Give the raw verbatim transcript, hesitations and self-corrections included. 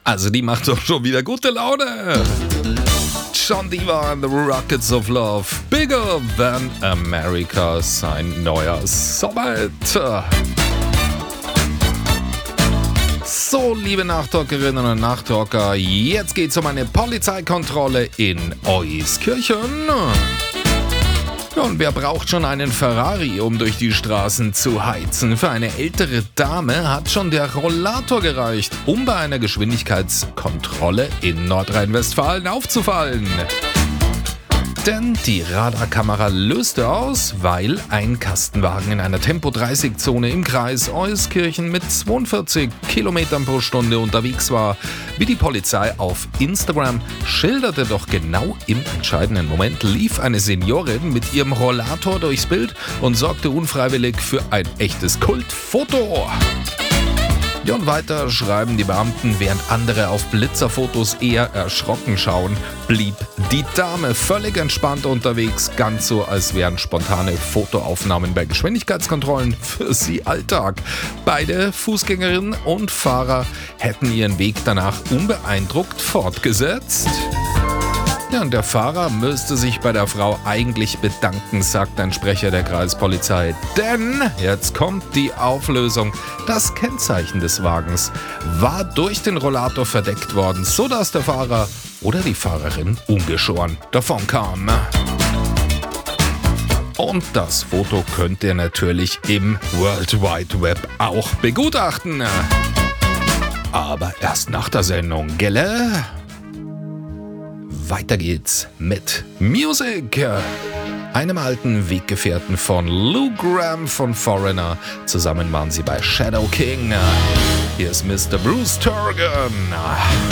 Also die macht doch schon wieder gute Laune. John Diva and the Rockets of Love. Bigger Than America, sein neuer Sommerhit. So, liebe Nachtalkerinnen und Nachtalker, jetzt geht's um eine Polizeikontrolle in Euskirchen. Und wer braucht schon einen Ferrari, um durch die Straßen zu heizen? Für eine ältere Dame hat schon der Rollator gereicht, um bei einer Geschwindigkeitskontrolle in Nordrhein-Westfalen aufzufallen. Denn die Radarkamera löste aus, weil ein Kastenwagen in einer Tempo dreißig Zone im Kreis Euskirchen mit zweiundvierzig Kilometern pro Stunde unterwegs war. Wie die Polizei auf Instagram schilderte, doch genau im entscheidenden Moment lief eine Seniorin mit ihrem Rollator durchs Bild und sorgte unfreiwillig für ein echtes Kultfoto. Ja, und weiter schreiben die Beamten, während andere auf Blitzerfotos eher erschrocken schauen, blieb die Dame völlig entspannt unterwegs, ganz so, als wären spontane Fotoaufnahmen bei Geschwindigkeitskontrollen für sie Alltag. Beide Fußgängerinnen und Fahrer hätten ihren Weg danach unbeeindruckt fortgesetzt. Ja, und der Fahrer müsste sich bei der Frau eigentlich bedanken, sagt ein Sprecher der Kreispolizei. Denn, jetzt kommt die Auflösung, das Kennzeichen des Wagens war durch den Rollator verdeckt worden, sodass der Fahrer oder die Fahrerin ungeschoren davon kam. Und das Foto könnt ihr natürlich im World Wide Web auch begutachten. Aber erst nach der Sendung, gelle? Weiter geht's mit Music. Einem alten Weggefährten von Lou Gramm von Foreigner. Zusammen waren sie bei Shadow King. Hier ist Mister Bruce Turgon.